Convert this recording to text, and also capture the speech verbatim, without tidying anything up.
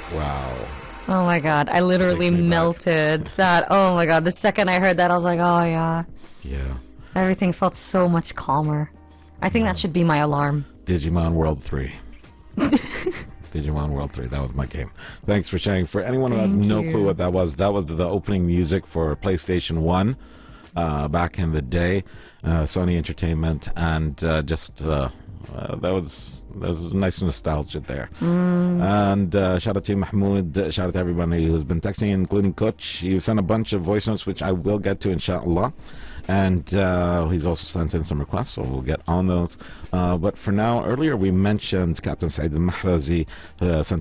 Wow. Oh my god, I literally melted. That, oh my god, the second I heard that, I was like, oh yeah. Yeah. Everything felt so much calmer. I think yeah. that should be my alarm. Digimon World three. Digimon World three, that was my game. Thanks for sharing. For anyone who has Thank no you. clue what that was, that was the opening music for PlayStation one uh, back in the day, uh, Sony Entertainment, and uh, just uh, uh, that was that was nice nostalgia there. Mm. And uh, shout out to Mahmoud, shout out to everybody who's been texting, including Coach. You sent a bunch of voice notes, which I will get to, inshallah. And uh, he's also sent in some requests, so we'll get on those. Uh, but for now, earlier we mentioned Captain Saeed al-Mahrazi uh, sent